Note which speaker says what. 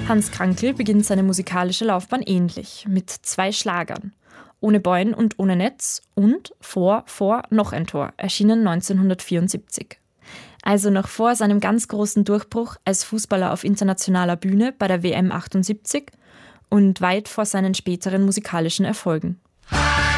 Speaker 1: Hans Krankl beginnt seine musikalische Laufbahn ähnlich, mit 2 Schlagern. Ohne Beuen und ohne Netz und Vor, noch ein Tor, erschienen 1974. Also noch vor seinem ganz großen Durchbruch als Fußballer auf internationaler Bühne bei der WM 78 und weit vor seinen späteren musikalischen Erfolgen.